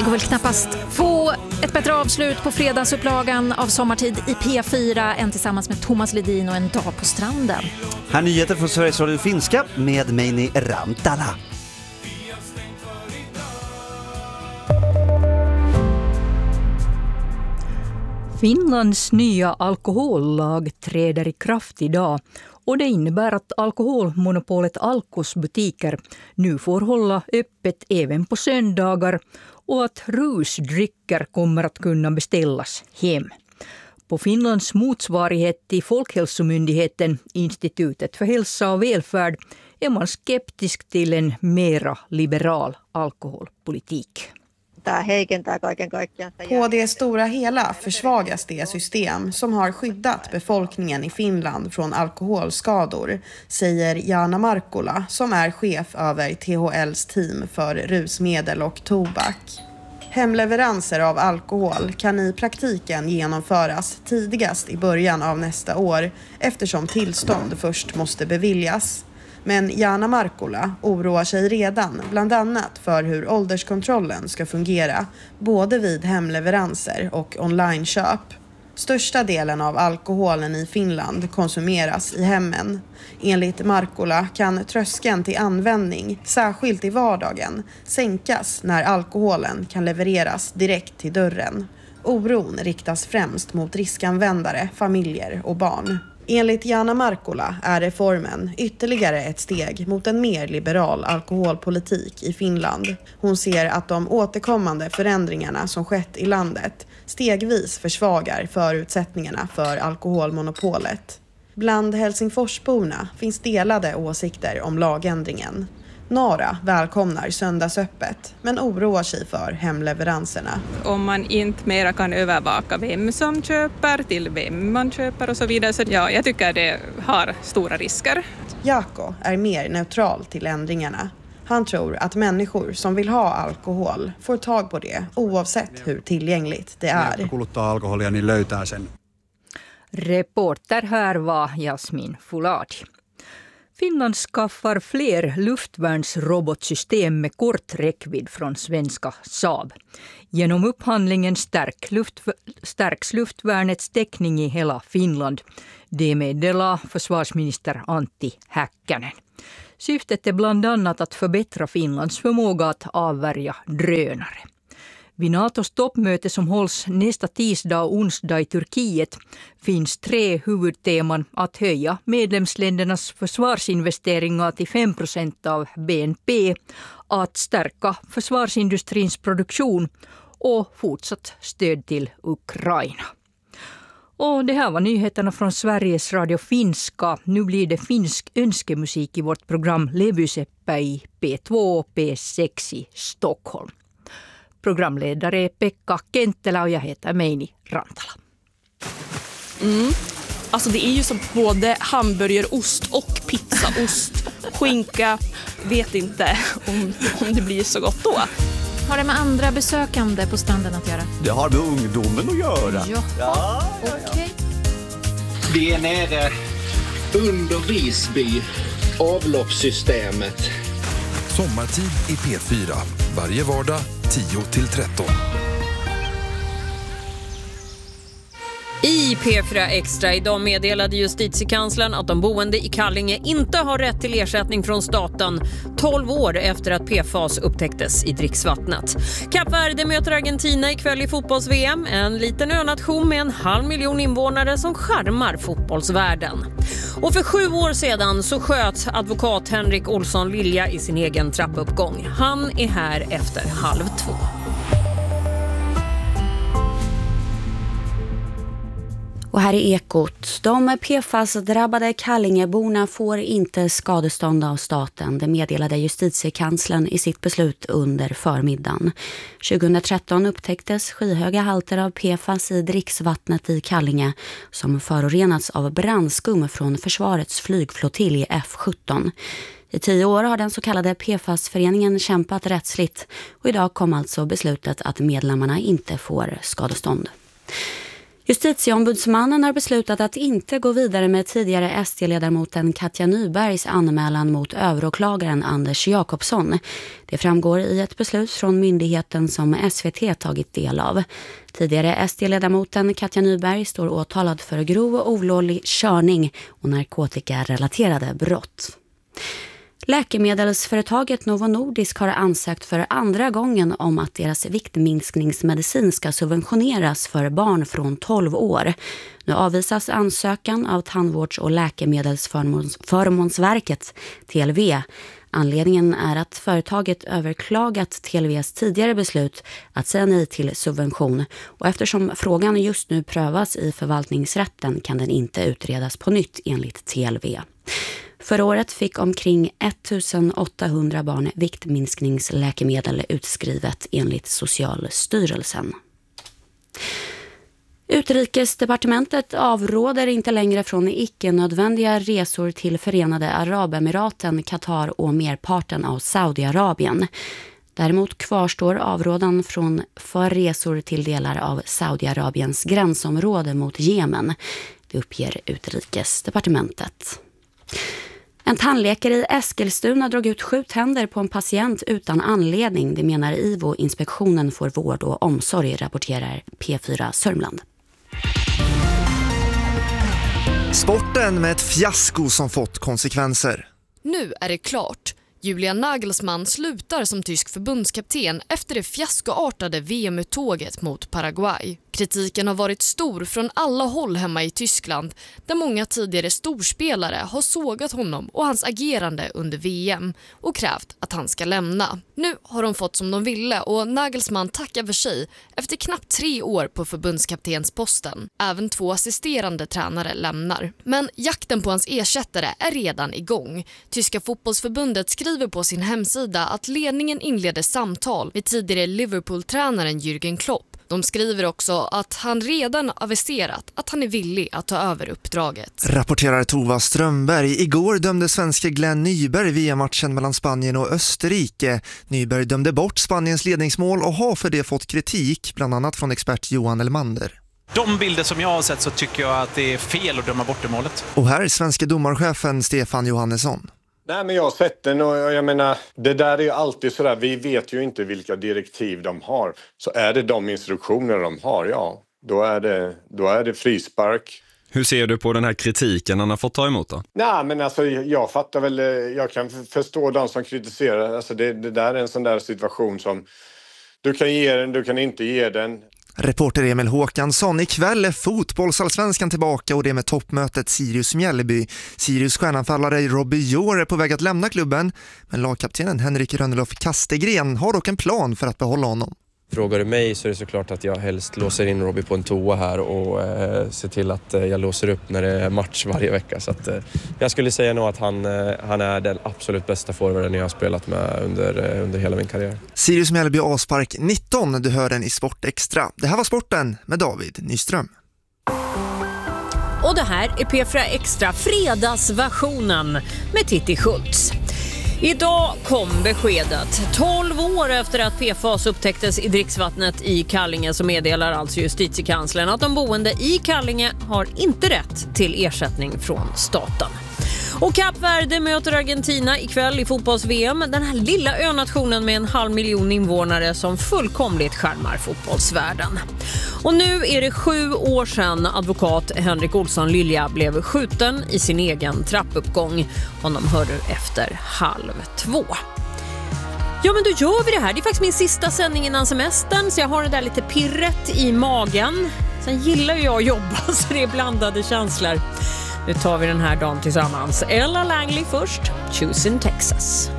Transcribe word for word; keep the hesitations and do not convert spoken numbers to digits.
går väl knappast få ett bättre avslut på fredagsupplagan av Sommartid i P fyra än tillsammans med Thomas Ledin och En dag på stranden. Här nyheter från Sveriges Radio Finska med Meini Rantala. Finlands nya alkohollag träder i kraft idag och det innebär att alkoholmonopolet Alkos butiker nu får hålla öppet även på söndagar och att rusdrycker kommer att kunna beställas hem. På Finlands motsvarighet till Folkhälsomyndigheten, Institutet för hälsa och välfärd, är man skeptisk till en mera liberal alkoholpolitik. På det stora hela försvagas det system som har skyddat befolkningen i Finland från alkoholskador, säger Jana Markula som är chef över T H L:s team för rusmedel och tobak. Hemleveranser av alkohol kan i praktiken genomföras tidigast i början av nästa år eftersom tillstånd först måste beviljas. Men Jana Markula oroar sig redan bland annat för hur ålderskontrollen ska fungera både vid hemleveranser och onlineköp. Största delen av alkoholen i Finland konsumeras i hemmen. Enligt Markula kan tröskeln till användning, särskilt i vardagen, sänkas när alkoholen kan levereras direkt till dörren. Oron riktas främst mot riskanvändare, familjer och barn. Enligt Jana Markula är reformen ytterligare ett steg mot en mer liberal alkoholpolitik i Finland. Hon ser att de återkommande förändringarna som skett i landet stegvis försvagar förutsättningarna för alkoholmonopolet. Bland Helsingforsborna finns delade åsikter om lagändringen. Några välkomnar söndagsöppet men oroar sig för hemleveranserna. Om man inte mera kan övervaka vem som köper, till vem man köper och så vidare, så ja, jag tycker det har stora risker. Jaakko är mer neutral till ändringarna. Han tror att människor som vill ha alkohol får tag på det oavsett hur tillgängligt det är. Kuluttaa alkoholia niin löytää sen. Reporter här var Jasmin Fuladi. Finland skaffar fler luftvärnsrobotsystem med kort räckvidd från svenska Saab. Genom upphandlingen stärk luft, stärks luftvärnets täckning i hela Finland. Det meddelar försvarsminister Antti Häkkänen. Syftet är bland annat att förbättra Finlands förmåga att avvärja drönare. Vid NATOs toppmöte som hålls nästa tisdag och onsdag i Turkiet finns tre huvudteman: att höja medlemsländernas försvarsinvesteringar till fem procent av B N P, att stärka försvarsindustrins produktion och fortsatt stöd till Ukraina. Och det här var nyheterna från Sveriges Radio Finska. Nu blir det finsk önskemusik i vårt program Levyseppä i P två och P sex i Stockholm. Programledare är Pekka Kenttälä och jag heter Meini Rantala. Mm. Alltså det är ju som både hamburgerost och pizzaost, skinka, vet inte om, om det blir så gott då. Har det med andra besökande på stranden att göra? Det har med ungdomen att göra. Jaha, ja, okej. Okay. Vi är nere under Visby, avloppssystemet. Sommartid i P fyra, varje vardag tio till tretton. I P fyra Extra idag meddelade justitiekanslern att de boende i Kallinge inte har rätt till ersättning från staten tolv år efter att P F A S upptäcktes i dricksvattnet. Kap Verde möter Argentina ikväll i fotbolls-V M, en liten önation med en halv miljon invånare som charmar fotbollsvärlden. Och för sju år sedan så sköt advokat Henrik Olsson Lilja i sin egen trappuppgång. Han är här efter halv två. Och här är Ekot. De P F A S-drabbade Kallingeborna får inte skadestånd av staten. Det meddelade justitiekanslern i sitt beslut under förmiddagen. tjugohundratretton upptäcktes skyhöga halter av P F A S i dricksvattnet i Kallinge som förorenats av brandskum från försvarets flygflottilj F sjutton. I tio år har den så kallade P F A S-föreningen kämpat rättsligt och idag kom alltså beslutet att medlemmarna inte får skadestånd. Justitieombudsmannen har beslutat att inte gå vidare med tidigare S D-ledamoten Katja Nybergs anmälan mot överåklagaren Anders Jakobsson. Det framgår i ett beslut från myndigheten som S V T tagit del av. Tidigare S D-ledamoten Katja Nyberg står åtalad för grov och olovlig körning och narkotikarelaterade brott. Läkemedelsföretaget Novo Nordisk har ansökt för andra gången om att deras viktminskningsmedicin ska subventioneras för barn från tolv år. Nu avvisas ansökan av Tandvårds- och läkemedelsförmånsverket T L V. Anledningen är att företaget överklagat T L V:s tidigare beslut att säga nej till subvention, och eftersom frågan just nu prövas i förvaltningsrätten kan den inte utredas på nytt enligt T L V. Förra året fick omkring ettusenåttahundra barn viktminskningsläkemedel utskrivet enligt Socialstyrelsen. Utrikesdepartementet avråder inte längre från icke-nödvändiga resor till Förenade Arabemiraten, Qatar och merparten av Saudiarabien. Däremot kvarstår avrådan från för resor till delar av Saudiarabiens gränsområde mot Jemen. Det uppger Utrikesdepartementet. En tandläkare i Eskilstuna drog ut sju tänder på en patient utan anledning. Det menar I V O, Inspektionen för vård och omsorg, rapporterar P fyra Sörmland. Sporten med ett fiasko som fått konsekvenser. Nu är det klart. Julian Nagelsmann slutar som tysk förbundskapten efter det fiaskoartade V M-uttåget mot Paraguay. Kritiken har varit stor från alla håll hemma i Tyskland, där många tidigare storspelare har sågat honom och hans agerande under V M och krävt att han ska lämna. Nu har de fått som de ville och Nagelsmann tackar för sig efter knappt tre år på förbundskaptensposten. Även två assisterande tränare lämnar. Men jakten på hans ersättare är redan igång. Tyska fotbollsförbundet skriver på sin hemsida att ledningen inleder samtal med tidigare Liverpool-tränaren Jürgen Klopp. De skriver också att han redan aviserat att han är villig att ta över uppdraget. Rapporterar Tova Strömberg. Igår dömde svenska Glenn Nyberg via matchen mellan Spanien och Österrike. Nyberg dömde bort Spaniens ledningsmål och har för det fått kritik, bland annat från expert Johan Elmander. De bilder som jag har sett så tycker jag att det är fel att döma bort det målet. Och här är svenska domarchefen Stefan Johannesson. Nej, men jag har sett den och jag menar, det där är ju alltid sådär, vi vet ju inte vilka direktiv de har. Så är det de instruktioner de har, ja, då är det, då är det frispark. Hur ser du på den här kritiken han har fått ta emot då? Nej, men alltså jag fattar väl, jag kan förstå de som kritiserar, alltså det, det där är en sån där situation som du kan ge den, du kan inte ge den. Reporter Emil Håkansson. Ikväll är fotbollsallsvenskan tillbaka och det med toppmötet Sirius Mjällby. Sirius stjärnanfallare Robbie Jor är på väg att lämna klubben, men lagkaptenen Henrik Rönnelof Kastegren har dock en plan för att behålla honom. Frågar du mig så är det såklart att jag helst låser in Robbie på en toa här och eh, ser till att eh, jag låser upp när det är match varje vecka. Så att, eh, jag skulle säga nog att han, eh, han är den absolut bästa forwarden jag har spelat med under, eh, under hela min karriär. Sirius Mjällby Aspark nitton, du hör den i Sport Extra. Det här var sporten med David Nyström. Och det här är P fyra Extra fredagsversionen med Titti Schultz. Idag kom beskedet. tolv år efter att P F A S upptäcktes i dricksvattnet i Kallinge så meddelar alltså justitiekanslern att de boende i Kallinge har inte rätt till ersättning från staten. Och Kap Verde möter Argentina ikväll i fotbolls-V M. Den här lilla önationen med en halv miljon invånare som fullkomligt skärmar fotbollsvärlden. Och nu är det sju år sedan advokat Henrik Olsson Lilja blev skjuten i sin egen trappuppgång. Honom hör du efter halv två. Ja, men då gör vi det här. Det är faktiskt min sista sändning innan semestern, så jag har det där lite pirret i magen. Sen gillar jag att jobba, så det är blandade känslor. Nu tar vi den här dagen tillsammans. Ella Langley först, Choose in Texas.